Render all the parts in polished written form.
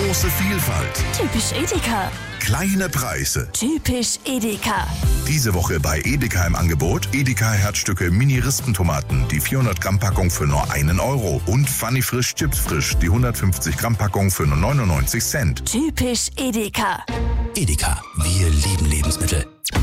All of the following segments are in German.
Große Vielfalt. Typisch Edeka. Kleine Preise. Typisch Edeka. Diese Woche bei Edeka im Angebot Edeka Herzstücke Mini-Rispentomaten, die 400 Gramm Packung für nur 1 Euro und Funny Frisch Chips Frisch, die 150 Gramm Packung für nur 99 Cent. Typisch Edeka. Edeka, wir lieben Lebensmittel.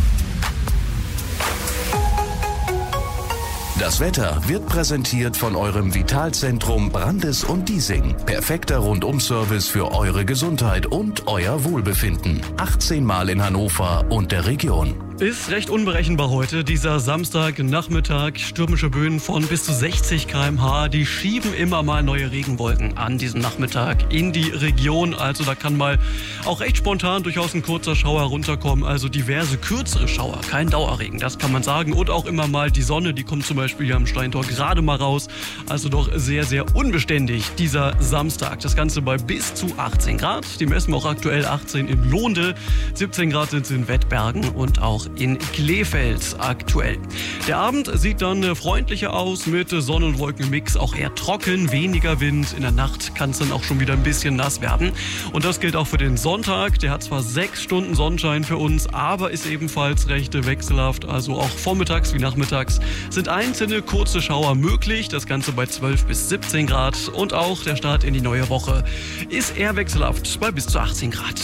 Das Wetter wird präsentiert von eurem Vitalzentrum Brandes und Diesing. Perfekter Rundum-Service für eure Gesundheit und euer Wohlbefinden. 18 Mal in Hannover und der Region. Ist recht unberechenbar heute, dieser Samstagnachmittag. Stürmische Böen von bis zu 60 km/h. Die schieben immer mal neue Regenwolken an diesem Nachmittag in die Region. Also da kann mal auch recht spontan durchaus ein kurzer Schauer runterkommen. Also diverse kürzere Schauer, kein Dauerregen, das kann man sagen. Und auch immer mal die Sonne, die kommt zum Beispiel hier am Steintor gerade mal raus. Also doch sehr, sehr unbeständig dieser Samstag. Das Ganze bei bis zu 18 Grad. Die messen wir auch aktuell 18 in Lohnde. 17 Grad sind es in Wettbergen und auch in Kleefeld aktuell. Der Abend sieht dann freundlicher aus mit Sonne- und Wolkenmix, auch eher trocken, weniger Wind. In der Nacht kann es dann auch schon wieder ein bisschen nass werden. Und das gilt auch für den Sonntag. Der hat zwar 6 Stunden Sonnenschein für uns, aber ist ebenfalls recht wechselhaft. Also auch vormittags wie nachmittags sind einzelne kurze Schauer möglich. Das Ganze bei 12 bis 17 Grad. Und auch der Start in die neue Woche ist eher wechselhaft bei bis zu 18 Grad.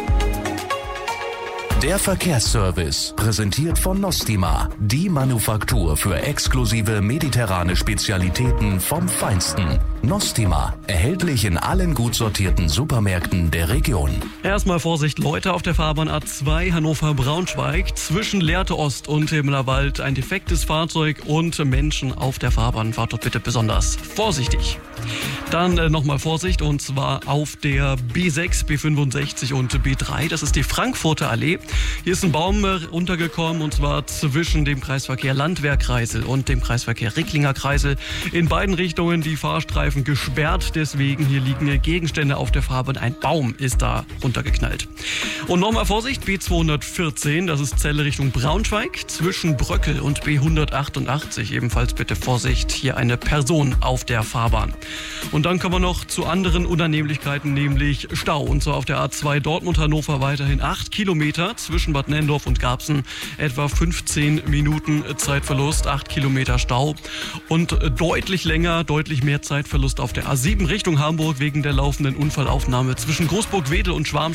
Der Verkehrsservice, präsentiert von Nostima, die Manufaktur für exklusive mediterrane Spezialitäten vom Feinsten. Nostima, erhältlich in allen gut sortierten Supermärkten der Region. Erstmal Vorsicht, Leute, auf der Fahrbahn A2 Hannover-Braunschweig. Zwischen Lehrte Ost und Himmlerwald ein defektes Fahrzeug und Menschen auf der Fahrbahn. Fahrt dort bitte besonders vorsichtig. Dann nochmal Vorsicht, und zwar auf der B6, B65 und B3. Das ist die Frankfurter Allee. Hier ist ein Baum runtergekommen, und zwar zwischen dem Kreisverkehr Landwehrkreisel und dem Kreisverkehr Ricklinger Kreisel. In beiden Richtungen die Fahrstreifen gesperrt. Deswegen hier liegen Gegenstände auf der Fahrbahn. Ein Baum ist da runtergeknallt. Und nochmal Vorsicht, B214, das ist Celle Richtung Braunschweig. Zwischen Bröckel und B188 ebenfalls bitte Vorsicht. Hier eine Person auf der Fahrbahn. Und dann kommen wir noch zu anderen Unannehmlichkeiten, nämlich Stau. Und zwar auf der A2 Dortmund-Hannover weiterhin 8 Kilometer zwischen Bad Nenndorf und Garbsen. Etwa 15 Minuten Zeitverlust, 8 Kilometer Stau. Und deutlich länger, deutlich mehr Zeitverlust auf der A7 Richtung Hamburg wegen der laufenden Unfallaufnahme zwischen Großburg-Wedel und Schwarmstedt.